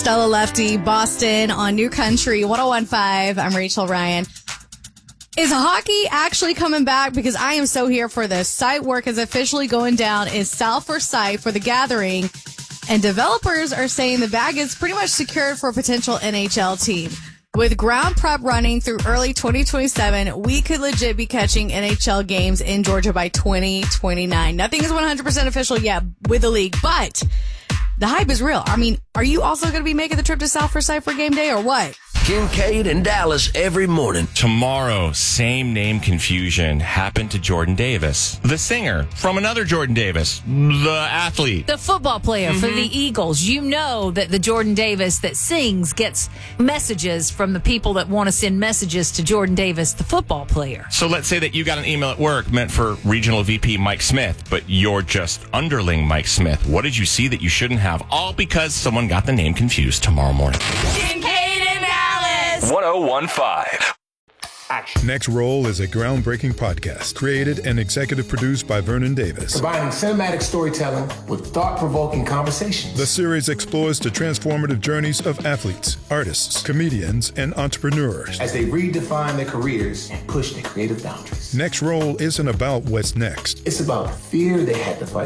Stella Lefty, Boston on New Country 101.5. I'm Rachel Ryan. Is hockey actually coming back? Because I am so here for this. Site work is officially going down. Is South for Site for the Gathering. And developers are saying the bag is pretty much secured for a potential NHL team. With ground prep running through early 2027, we could legit be catching NHL games in Georgia by 2029. Nothing is 100% official yet with the league, but the hype is real. I mean, are you also going to be making the trip to South for Site for game day or what? Kincaid and Dallas every morning. Tomorrow, same name confusion happened to Jordan Davis, the singer from another Jordan Davis, the athlete. The football player for the Eagles. You know that the Jordan Davis that sings gets messages from the people that want to send messages to Jordan Davis, the football player. So let's say that you got an email at work meant for Regional VP Mike Smith, but you're just underling Mike Smith. What did you see that you shouldn't have? All because someone got the name confused tomorrow morning. Kincaid and Dallas. 101.5. Next Roll is a groundbreaking podcast created and executive produced by Vernon Davis. Combining cinematic storytelling with thought-provoking conversations. The series explores the transformative journeys of athletes, artists, comedians, and entrepreneurs as they redefine their careers and push their creative boundaries. Next Roll isn't about what's next. It's about fear they had to fight